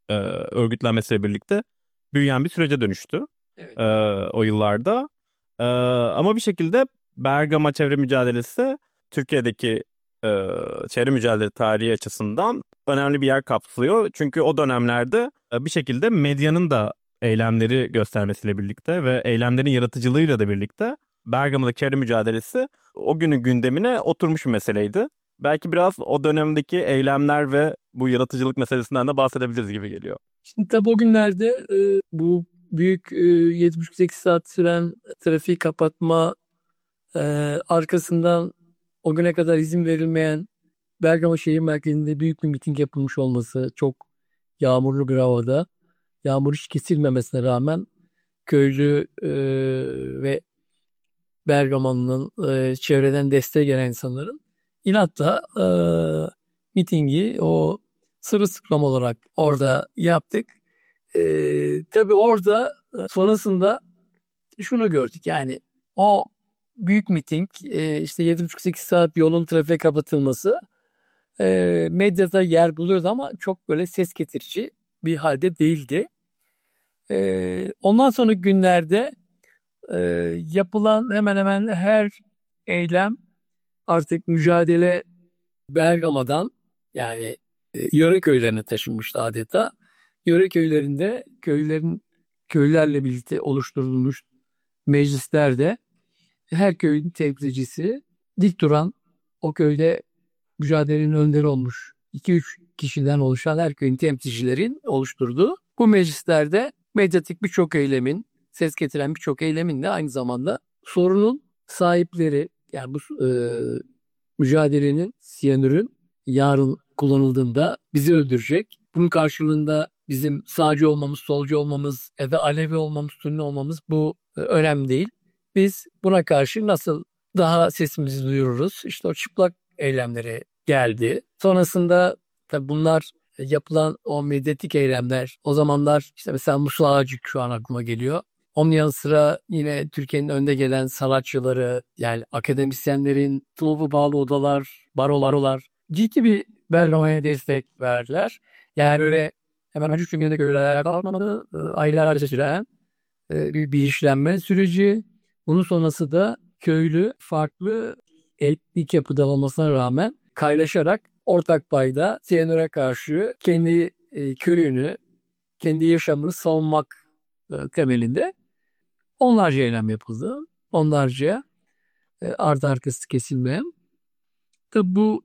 örgütlenmesiyle birlikte büyüyen bir sürece dönüştü Evet. e, o yıllarda. Ama bir şekilde Bergama çevre mücadelesi Türkiye'deki çevre mücadele tarihi açısından önemli bir yer kapsıyor. Çünkü o dönemlerde bir şekilde medyanın da eylemleri göstermesiyle birlikte ve eylemlerin yaratıcılığıyla da birlikte Bergama'daki çevre mücadelesi o günün gündemine oturmuş bir meseleydi. Belki biraz o dönemdeki eylemler ve bu yaratıcılık meselesinden de bahsedebiliriz gibi geliyor. Şimdi tabii o günlerde bu büyük 7,5-8 saat süren trafiği kapatma e, arkasından o güne kadar izin verilmeyen Bergama şehir merkezinde büyük bir miting yapılmış olması, çok yağmurlu bir havada, yağmur hiç kesilmemesine rağmen köylü ve Bergama'nın çevreden destek gelen insanların inatla mitingi o sırılsıklam olarak orada yaptık. Tabii orada sonrasında şunu gördük, yani o büyük miting, işte 7,5-8 saat yolun trafiğe kapatılması medyada yer buluyordu ama çok böyle ses getirici bir halde değildi. Ondan sonraki günlerde e, yapılan hemen hemen her eylem artık mücadele Bergama'dan, yani yöre köylerine taşınmıştı adeta. Yöre köylerinde köylerle birlikte oluşturulmuş meclislerde her köyün temsilcisi dik duran, o köyde mücadelenin önderi olmuş 2-3 kişiden oluşan her köyün temsilcilerin oluşturduğu bu meclislerde medyatik birçok eylemin, ses getiren birçok eylemin de aynı zamanda sorunun sahipleri, yani bu mücadelenin, siyanürün yarın kullanıldığında bizi öldürecek. Bunun karşılığında bizim sağcı olmamız, solcu olmamız ya da Alevi olmamız, Sünni olmamız bu önemli değil. Biz buna karşı nasıl daha sesimizi duyururuz? İşte o çıplak eylemleri geldi. Sonrasında tabii bunlar yapılan o medyatik eylemler, o zamanlar işte mesela Musa Ağacık şu an aklıma geliyor. Onun yanı sıra yine Türkiye'nin önde gelen sanatçıları, yani akademisyenlerin, tıbbı bağlı odalar, barolar ciddi bir Bergama'ya destek verdiler. Yani böyle hemen Hacı Cumhuriyet'e göre ayağa kalkmadı. Aylarca süren bir işlenme süreci. Bunun sonrası da köylü farklı etnik yapıda olmasına rağmen kaynaşarak ortak payda Siyanür'e karşı kendi köyünü, kendi yaşamını savunmak temelinde onlarca eylem yapıldı. Onlarca ardı arkası kesilmeyen. Tabi bu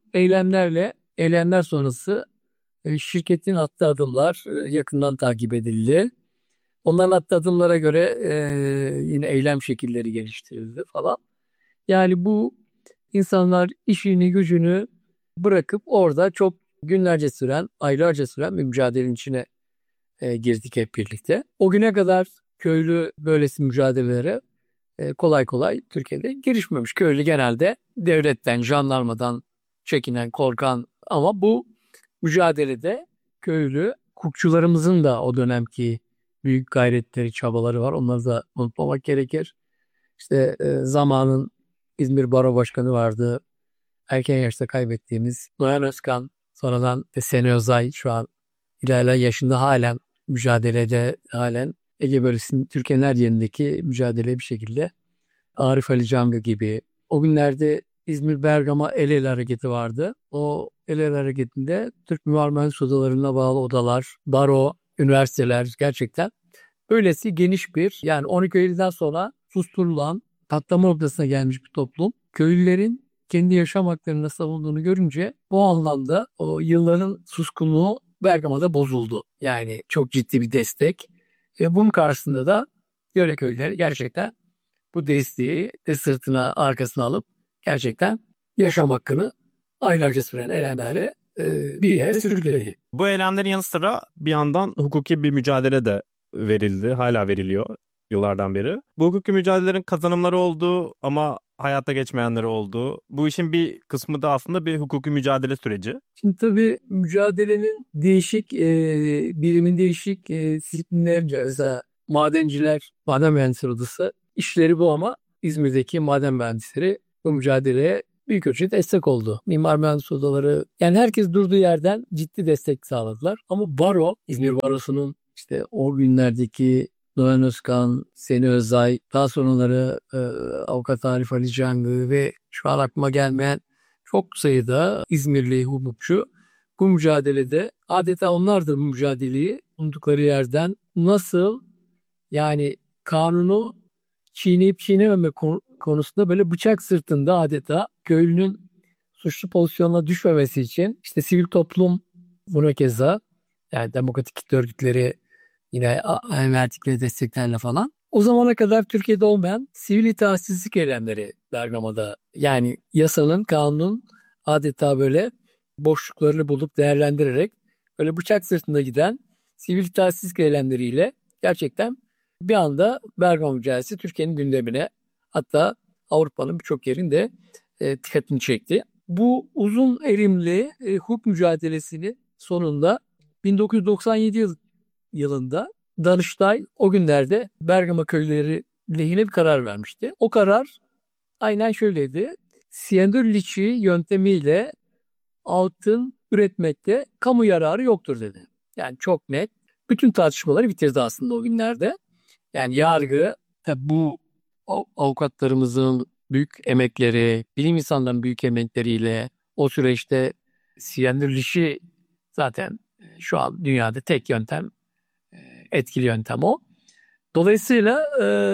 eylemler sonrası şirketin attığı adımlar yakından takip edildi. Onların attığı adımlara göre yine eylem şekilleri geliştirildi falan. Yani bu insanlar işini gücünü bırakıp orada çok günlerce süren, aylarca süren bir mücadelenin içine girdik hep birlikte. O güne kadar köylü böylesi mücadelelere kolay kolay Türkiye'de girişmemiş. Köylü genelde devletten, jandarmadan çekinen, korkan, ama bu mücadelede köylü hukukçularımızın da o dönemki büyük gayretleri, çabaları var. Onları da unutmamak gerekir. İşte zamanın İzmir Baro Başkanı vardı. Erken yaşta kaybettiğimiz Noyan Özkan, sonradan Seni Özay, şu an ilerleyen yaşında halen mücadelede, halen Ege bölgesinin Türkiye'nin her yerindeki mücadeleye bir şekilde, Arif Ali Cangı gibi. O günlerde İzmir Bergama El El Hareketi vardı. O El El Hareketi'nde Türk Mimar Mühendis Odalarına bağlı odalar, baro, üniversiteler, gerçekten böylesi geniş bir, yani 12 Eylül'den sonra susturulan, patlama noktasına gelmiş bir toplum. Köylülerin kendi yaşam haklarını savunduğunu görünce bu anlamda o yılların suskunluğu Bergama'da bozuldu. Yani çok ciddi bir destek. Ve bunun karşısında da yöre köyleri gerçekten bu desteği de sırtına, arkasına alıp gerçekten yaşam hakkını aylarca süren eylemlerle bir yere sürükledi. Bu eylemlerin yanı sıra bir yandan hukuki bir mücadele de verildi. Hala veriliyor yıllardan beri. Bu hukuki mücadelelerin kazanımları oldu ama hayatta geçmeyenleri oldu. Bu işin bir kısmı da aslında bir hukuki mücadele süreci. Şimdi tabii mücadelenin değişik, birimin değişik disiplinlerince, mesela madenciler, maden mühendisleri odası işleri bu, ama İzmir'deki maden mühendisleri bu mücadeleye büyük ölçüde destek oldu. Mimar Mühendis Odaları, yani herkes durduğu yerden ciddi destek sağladılar. Ama Baro, İzmir Barosu'nun işte o günlerdeki Doğan Özkan, Seni Özay, daha sonraları Avukat Arif Ali Cangı ve şu an aklıma gelmeyen çok sayıda İzmirli hukukçu bu mücadelede adeta onlar da bu mücadeleyi bulundukları yerden nasıl, yani kanunu çiğneyip çiğnememe konusunda böyle bıçak sırtında adeta köylünün suçlu pozisyonuna düşmemesi için işte sivil toplum buna keza, yani demokratik örgütleri yine verdikleri desteklerle falan. O zamana kadar Türkiye'de olmayan sivil itaatsizlik eylemleri Bergama'da, yani yasanın, kanunun adeta böyle boşluklarını bulup değerlendirerek böyle bıçak sırtında giden sivil itaatsizlik eylemleriyle gerçekten bir anda Bergama mücadelesi Türkiye'nin gündemine, hatta Avrupa'nın birçok yerinde dikkatini çekti. Bu uzun erimli hukuk mücadelesini sonunda 1997 yılında Danıştay o günlerde Bergama köyleri lehine bir karar vermişti. O karar aynen şöyleydi: siyandür liçi yöntemiyle altın üretmekte kamu yararı yoktur dedi. Yani çok net. Bütün tartışmaları bitirdi aslında o günlerde. Yani yargı, tabi bu avukatlarımızın büyük emekleri, bilim insanlarının büyük emekleriyle o süreçte siyandür liçi zaten şu an dünyada tek yöntem, etkili yöntem o. Dolayısıyla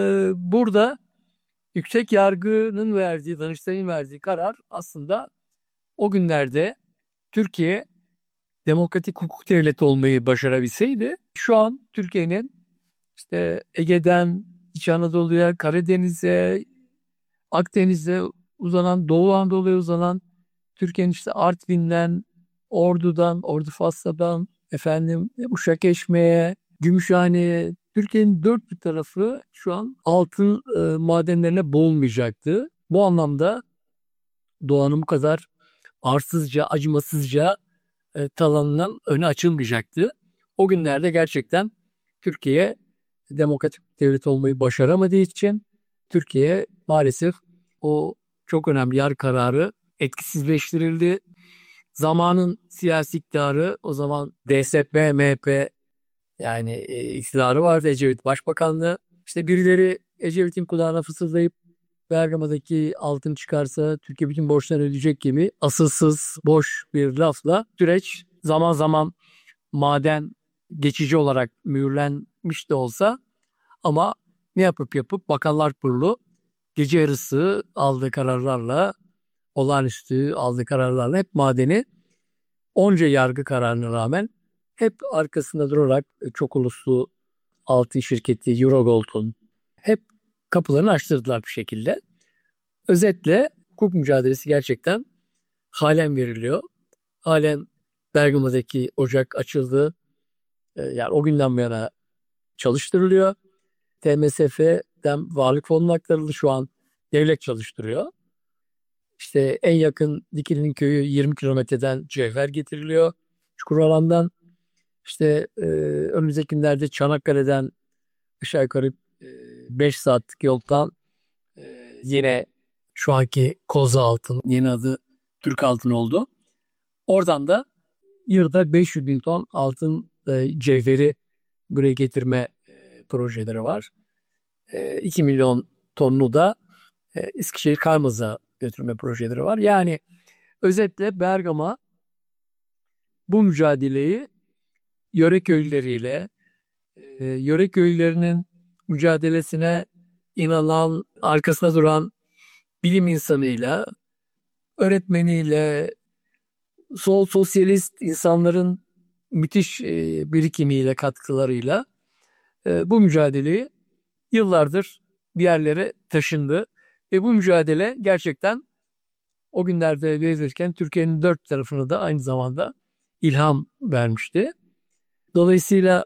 burada yüksek yargının verdiği, Danıştay'ın verdiği karar aslında o günlerde Türkiye demokratik hukuk devleti olmayı başarabilseydi şu an Türkiye'nin işte Ege'den İç Anadolu'ya, Karadeniz'e, Akdeniz'e uzanan, Doğu Anadolu'ya uzanan, Türkiye'nin işte Artvin'den, Ordu'dan, Ordu Fasla'dan, Uşakçeşme'ye, Gümüşhane'ye, Türkiye'nin dört bir tarafı şu an altın madenlerine boğulmayacaktı. Bu anlamda doğanın bu kadar arsızca, acımasızca talanından önü açılmayacaktı. O günlerde gerçekten Türkiye demokratik devlet olmayı başaramadığı için Türkiye maalesef o çok önemli yargı kararı etkisizleştirildi. Zamanın siyasi iktidarı, o zaman DSP, MHP, yani iktidarı vardı, Ecevit Başbakanlığı. İşte birileri Ecevit'in kulağına fısıldayıp Bergama'daki altın çıkarsa Türkiye bütün borçlarını ödeyecek gibi asılsız, boş bir lafla süreç zaman zaman maden geçici olarak mühürlenmiş de olsa, ama ne yapıp Bakanlar Kurulu gece yarısı aldığı kararlarla, olağanüstü aldığı kararlarla hep madeni, onca yargı kararına rağmen hep arkasında durarak çok uluslu altın şirketi Eurogold'un hep kapılarını açtırdılar bir şekilde. Özetle hukuk mücadelesi gerçekten halen veriliyor. Halen Bergama'daki ocak açıldı. Yani o günden bu yana çalıştırılıyor. TMSF'den varlık fonuna aktarıldı, şu an devlet çalıştırıyor. İşte en yakın Dikili'nin köyü 20 kilometreden cevher getiriliyor Çukuralan'dan. İşte önümüzdeki günlerde Çanakkale'den aşağı yukarı 5 saatlik yoldan yine şu anki Koza Altın, yeni adı Türk Altın oldu. Oradan da yılda 500 bin ton altın cevheri buraya getirme projeleri var. 2 milyon tonunu da Eskişehir Kaymaz'a götürme projeleri var. Yani özetle Bergama bu mücadeleyi yöre köylüleriyle, yöre köylülerinin mücadelesine inanan, arkasında duran bilim insanıyla, öğretmeniyle, sol sosyalist insanların müthiş birikimiyle, katkılarıyla bu mücadeleyi yıllardır bir yerlere taşındı. Ve bu mücadele gerçekten o günlerde verilirken Türkiye'nin dört tarafını da aynı zamanda ilham vermişti. Dolayısıyla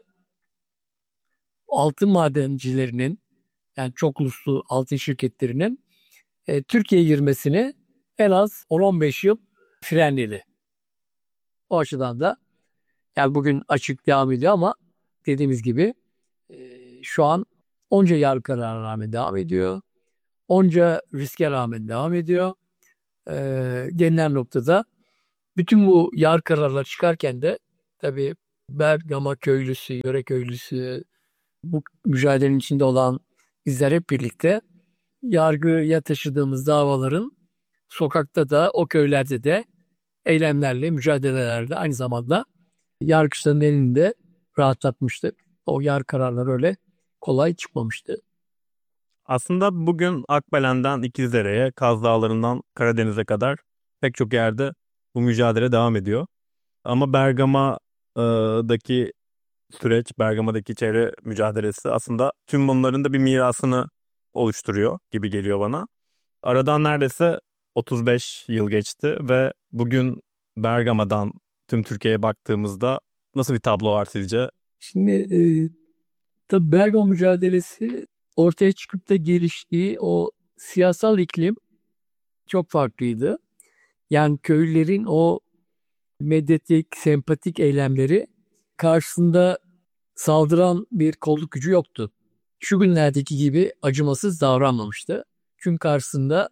altın madencilerinin, yani çok uluslu altın şirketlerinin Türkiye'ye girmesini en az 10-15 yıl frenledi. O açıdan da yani bugün açık devam ediyor ama dediğimiz gibi şu an onca yargı kararına rağmen devam ediyor. Onca riske rağmen devam ediyor. gelinen noktada bütün bu yar kararlar çıkarken de tabii Bergama köylüsü, yöre köylüsü, bu mücadelenin içinde olan bizler hep birlikte yargıya taşıdığımız davaların sokakta da o köylerde de eylemlerle, mücadelelerle aynı zamanda yargıçların elini de rahatlatmıştı. O yar kararları öyle kolay çıkmamıştı. Aslında bugün Akbelen'den İkizdere'ye, Kaz Dağları'ndan Karadeniz'e kadar pek çok yerde bu mücadele devam ediyor. Ama Bergama'daki süreç, Bergama'daki çevre mücadelesi aslında tüm bunların da bir mirasını oluşturuyor gibi geliyor bana. Aradan neredeyse 35 yıl geçti ve bugün Bergama'dan tüm Türkiye'ye baktığımızda nasıl bir tablo var sizce? Şimdi tabii Bergama mücadelesi ortaya çıkıp da geliştiği o siyasal iklim çok farklıydı. Yani köylülerin o medyatik, sempatik eylemleri karşısında saldıran bir kolluk gücü yoktu. Şu günlerdeki gibi acımasız davranmamıştı. Çünkü karşısında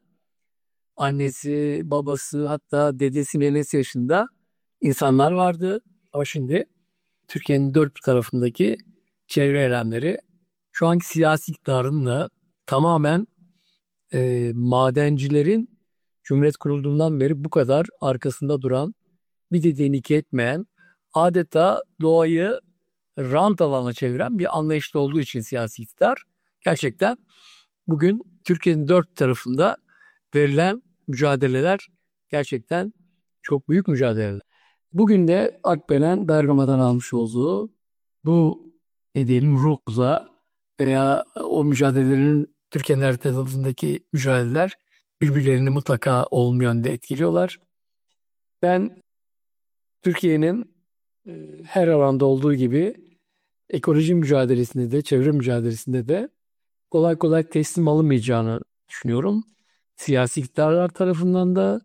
annesi, babası, hatta dedesi, nenesi yaşında insanlar vardı. Ama şimdi Türkiye'nin dört bir tarafındaki çevre eylemleri şu anki siyasi iktidarın da tamamen madencilerin Cumhuriyet kurulduğundan beri bu kadar arkasında duran, bir dediğini iki etmeyen, adeta doğayı rant alanına çeviren bir anlayışta olduğu için siyasi iktidar gerçekten bugün Türkiye'nin dört tarafında verilen mücadeleler gerçekten çok büyük mücadeleler. Bugün de Akbelen Bergama'dan almış olduğu bu ne diyelim ruhla veya o mücadelelerin Türkiye'nin haritasındaki mücadeleler birbirlerini mutlaka olumlu yönde etkiliyorlar. Ben Türkiye'nin her alanda olduğu gibi ekoloji mücadelesinde de çevre mücadelesinde de kolay kolay teslim alınmayacağını düşünüyorum. Siyasi iktidarlar tarafından da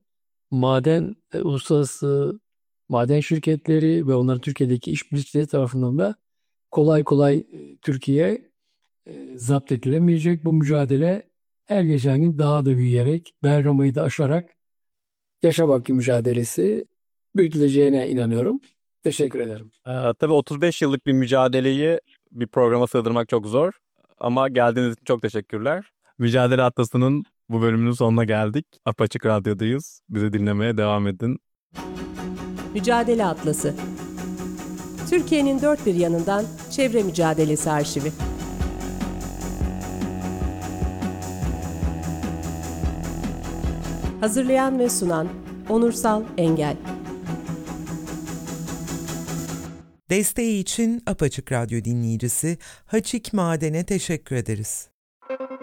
uluslararası maden şirketleri ve onların Türkiye'deki işbirlikçileri tarafından da kolay kolay Türkiye zapt edilemeyecek. Bu mücadele her geçen gün daha da büyüyerek, Bergama'yı da aşarak yaşam hakkı mücadelesi büyütüleceğine inanıyorum. Teşekkür ederim. Tabii 35 yıllık bir mücadeleyi bir programa sığdırmak çok zor. Ama geldiğiniz için çok teşekkürler. Mücadele Atlası'nın bu bölümünün sonuna geldik. Apaçık Radyo'dayız. Bizi dinlemeye devam edin. Mücadele Atlası. Türkiye'nin dört bir yanından çevre mücadelesi arşivi. Hazırlayan ve sunan Onursal Engel. Desteği için Apaçık Radyo dinleyicisi Haçik Maden'e teşekkür ederiz.